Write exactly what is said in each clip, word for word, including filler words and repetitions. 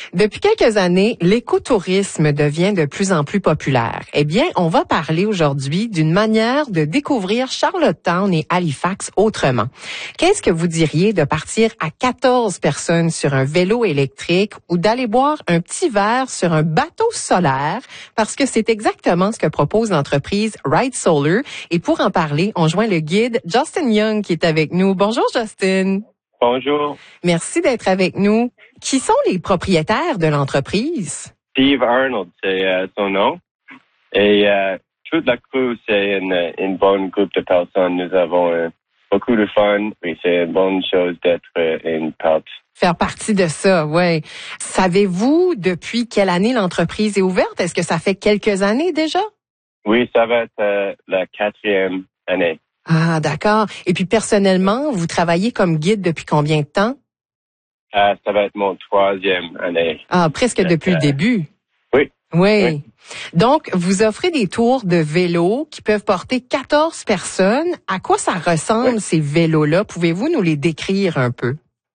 Depuis quelques années, l'écotourisme devient de plus en plus populaire. Eh bien, on va parler aujourd'hui d'une manière de découvrir Charlottetown et Halifax autrement. Qu'est-ce que vous diriez de partir à quatorze personnes sur un vélo électrique ou d'aller boire un petit verre sur un bateau solaire? Parce que c'est exactement ce que propose l'entreprise Ride Solar. Et pour en parler, on joint le guide Justin Young qui est avec nous. Bonjour Justin. Bonjour. Merci d'être avec nous. Qui sont les propriétaires de l'entreprise? Steve Arnold, c'est euh, son nom. Et euh, toute la crew, c'est une, une bonne groupe de personnes. Nous avons euh, beaucoup de fun. Oui, c'est une bonne chose d'être euh, une part. Faire partie de ça, oui. Savez-vous depuis quelle année l'entreprise est ouverte? Est-ce que ça fait quelques années déjà? Oui, ça va être euh, la quatrième année. Ah, d'accord. Et puis personnellement, vous travaillez comme guide depuis combien de temps? Euh, ça va être mon troisième année. Ah, presque depuis euh, le début. Oui. Oui. Oui. Donc, vous offrez des tours de vélo qui peuvent porter quatorze personnes. À quoi ça ressemble, Oui. ces vélos-là? Pouvez-vous nous les décrire un peu?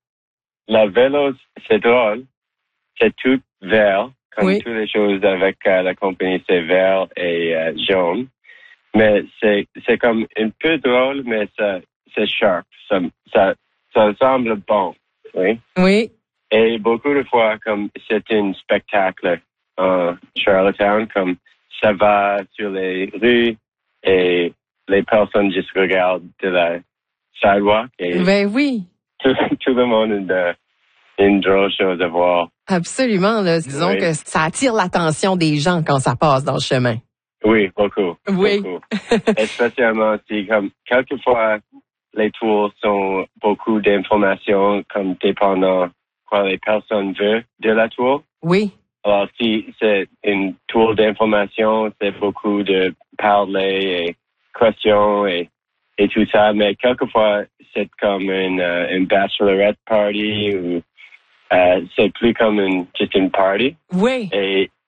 La vélo, c'est drôle. C'est tout vert, comme Oui. toutes les choses avec euh, la compagnie, c'est vert et euh, jaune. Mais c'est c'est comme un peu drôle, mais ça c'est sharp. Ça, ça, ça semble bon. Oui. Oui. Et beaucoup de fois, comme c'est un spectacle en Charlottetown, comme ça va sur les rues et les personnes juste regardent de la sidewalk et Ben oui. tout, tout le monde a une drôle chose à voir. Absolument. Là. Disons Oui. que ça attire l'attention des gens quand ça passe dans le chemin. Oui, beaucoup. Oui. Beaucoup. Especiellement si, comme, quelquefois, les tours sont beaucoup d'informations, comme dépendant quoi les personnes veulent de la tour. Oui. Alors, si c'est une tour d'information, c'est beaucoup de parler et questions et, et tout ça. Mais quelquefois, c'est comme une, euh, une bachelorette party ou euh, c'est plus comme une, juste une party. Oui. Et